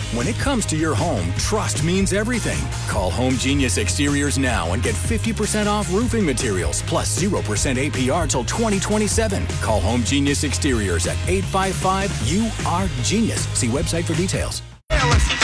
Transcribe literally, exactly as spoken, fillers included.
When it comes to your home, trust means everything. Call Home Genius Exteriors now and get fifty percent off roofing materials plus zero percent A P R till twenty twenty-seven. Call Home Genius Exteriors at eight five five U R Genius. See website for details.